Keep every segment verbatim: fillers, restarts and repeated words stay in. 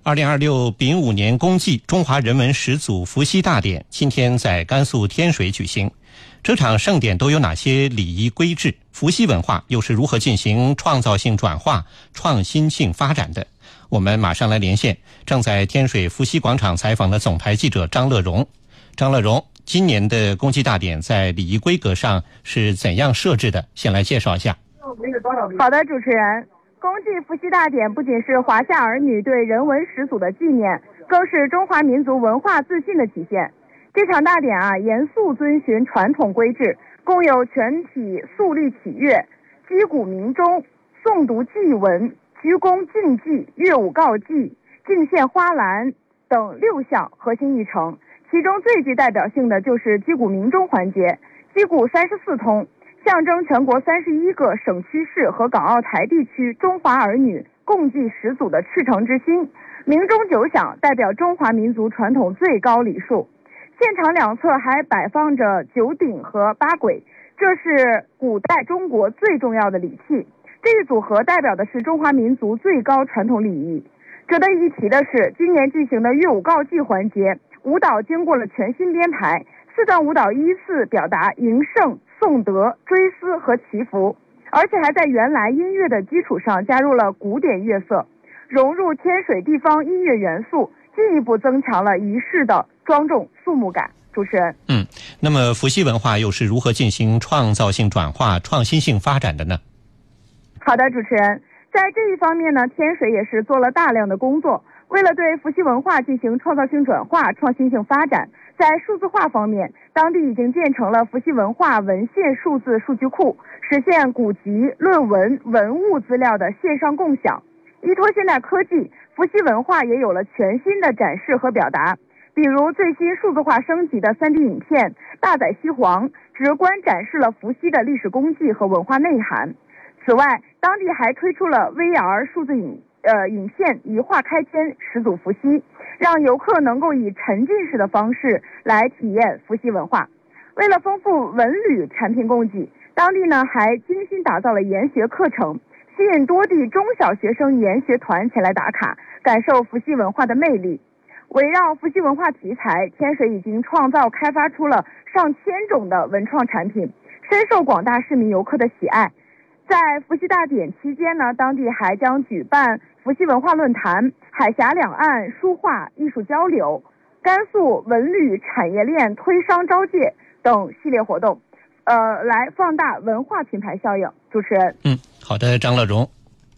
二零二六丙午年公祭中华人文始祖伏羲大典今天在甘肃天水举行。这场盛典都有哪些礼仪规制？伏羲文化又是如何进行创造性转化、创新性发展的？我们马上来连线正在天水伏羲广场采访的总台记者张乐荣。张乐荣，今年的公祭大典在礼仪规格上是怎样设置的？先来介绍一下。 好的，主持人。公祭伏羲大典不仅是华夏儿女对人文始祖的纪念，更是中华民族文化自信的体现。这场大典啊，严肃遵循传统规制，共有全体肃律起乐、击鼓鸣钟、诵读祭文、鞠躬敬祭、乐舞告祭、敬献花篮等六项核心议程。其中最具代表性的就是击鼓鸣钟环节，击鼓三十四通，象征全国三十一个省区市和港澳台地区中华儿女共祭始祖的赤诚之心。鸣钟九响，代表中华民族传统最高礼数。现场两侧还摆放着九鼎和八簋，这是古代中国最重要的礼器。这一组合代表的是中华民族最高传统礼仪。值得一提的是，今年进行的乐舞告祭环节，舞蹈经过了全新编排，四段舞蹈依次表达迎圣、颂德、追思和祈福，而且还在原来音乐的基础上加入了古典乐色，融入天水地方音乐元素，进一步增强了仪式的庄重肃穆感。主持人， 嗯，那么伏羲文化又是如何进行创造性转化、创新性发展的呢？ 好的，主持人，在这一方面呢，天水也是做了大量的工作。为了对伏羲文化进行创造性转化、创新性发展，在数字化方面，当地已经建成了伏羲文化文献数字数据库，实现古籍、论文、文物资料的线上共享。依托现代科技，伏羲文化也有了全新的展示和表达。比如最新数字化升级的 三 D 影片《大宰西黄》，直观展示了伏羲的历史功绩和文化内涵。此外，当地还推出了 V R 数字影呃影片一画开天始祖伏羲，让游客能够以沉浸式的方式来体验伏羲文化。为了丰富文旅产品供给，当地呢还精心打造了研学课程，吸引多地中小学生研学团前来打卡，感受伏羲文化的魅力。围绕伏羲文化题材，天水已经创造开发出了上千种的文创产品，深受广大市民游客的喜爱。在伏羲大典期间呢，当地还将举办伏羲文化论坛、海峡两岸书画艺术交流、甘肃文旅产业链推商招介等系列活动，呃，来放大文化品牌效应。主持人， 嗯，好的，张乐荣。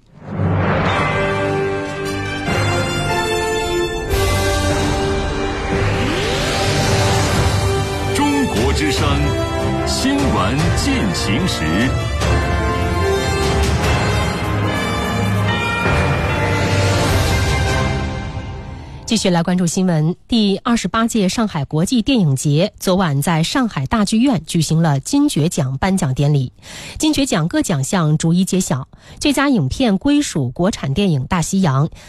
中国之声新闻进行时。 继续来关注新闻。第二十八届上海国际电影节昨晚在上海大剧院举行了金爵奖颁奖典礼，金爵奖各奖项逐一揭晓。最佳影片归属国产电影《大西洋》，